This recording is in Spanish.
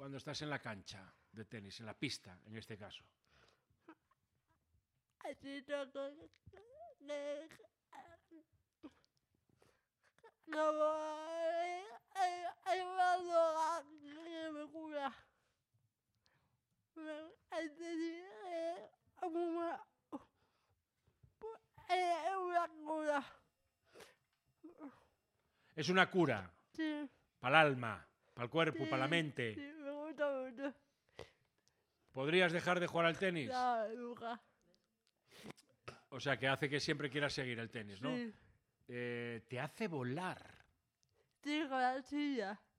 cuando estás en la cancha de tenis, en la pista, en este caso? Así toco como hay una droga que me cura. El tenis es una cura. Es una cura. Sí. Para el alma, para el cuerpo, para la mente. Sí, me gusta mucho. ¿Podrías dejar de jugar al tenis? No, nunca. O sea, que hace que siempre quieras seguir el tenis, ¿no? Sí. Te hace volar. Sí, con la silla.